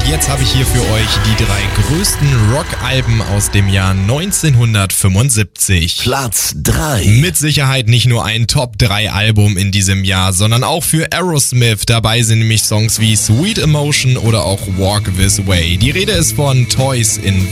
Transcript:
Jetzt habe ich hier für euch die 3 größten Rock-Alben aus dem Jahr 1975. Platz 3. Mit Sicherheit nicht nur ein Top-3-Album in diesem Jahr, sondern auch für Aerosmith. Dabei sind nämlich Songs wie Sweet Emotion oder auch Walk This Way. Die Rede ist von Toys in